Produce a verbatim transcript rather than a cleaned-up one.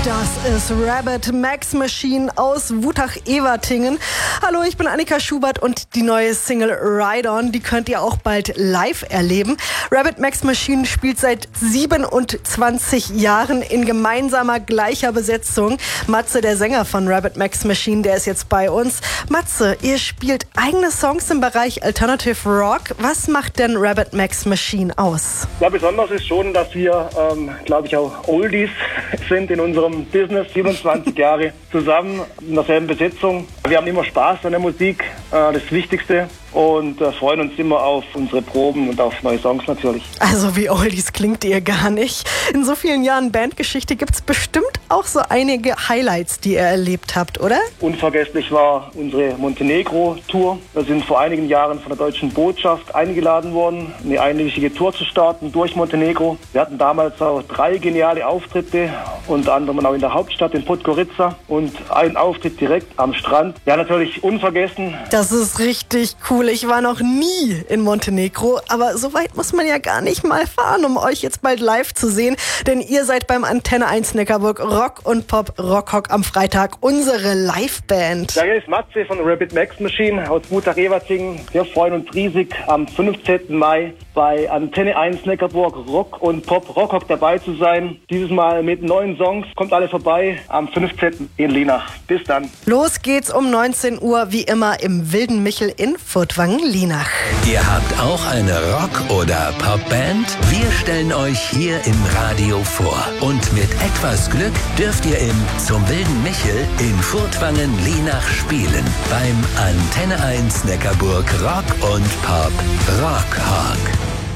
Das ist Rabbit Max Machine aus Wutach-Ewertingen. Hallo, ich bin Annika Schubert und die neue Single Ride On, die könnt ihr auch bald live erleben. Rabbit Max Machine spielt seit siebenundzwanzig Jahren in gemeinsamer gleicher Besetzung. Matze, der Sänger von Rabbit Max Machine, der ist jetzt bei uns. Matze, ihr spielt eigene Songs im Bereich Alternative Rock. Was macht denn Rabbit Max Machine aus? Ja, besonders ist schon, dass wir, ähm, glaube ich, auch Oldies sind in unserem Business, siebenundzwanzig Jahre zusammen in derselben Besetzung. Wir haben immer Spaß an der Musik, äh, das Wichtigste, und äh, freuen uns immer auf unsere Proben und auf neue Songs natürlich. Also wie Oldies klingt ihr gar nicht. In so vielen Jahren Bandgeschichte gibt es bestimmt auch so einige Highlights, die ihr erlebt habt, oder? Unvergesslich war unsere Montenegro-Tour. Wir sind vor einigen Jahren von der Deutschen Botschaft eingeladen worden, eine einwöchige Tour zu starten durch Montenegro. Wir hatten damals auch drei geniale Auftritte, unter anderem auch in der Hauptstadt in Podgorica und einen Auftritt direkt am Strand. Ja, natürlich unvergessen. Das ist richtig cool. Ich war noch nie in Montenegro, aber so weit muss man ja gar nicht mal fahren, um euch jetzt bald live zu sehen, denn ihr seid beim Antenne eins Neckarburg Rock und Pop Rockhock am Freitag unsere Liveband. Ja, hier ist Matze von Rabbit Max Machine aus Wutach-Ewertingen. Wir freuen uns riesig, am fünfzehnten Mai bei Antenne eins Neckarburg Rock und Pop Rockhock dabei zu sein. Dieses Mal mit neuen Songs. Kommt alle vorbei am fünfzehnten in Lienach. Bis dann. Los geht's um neunzehn Uhr, wie immer im Wilden Michel in Furtwangen-Lienach. Ihr habt auch eine Rock- oder Popband? Wir stellen euch hier im Radio vor. Und mit etwas Glück dürft ihr im Zum Wilden Michel in Furtwangen-Lienach spielen. Beim Antenne eins Neckarburg Rock und Pop Rockhock.